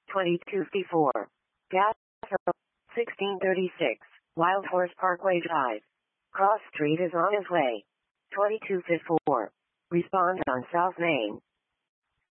2254. Gas Road, 1636. Wild Horse Parkway Drive. Cross Street is on his way. 2254. Respond on South Main.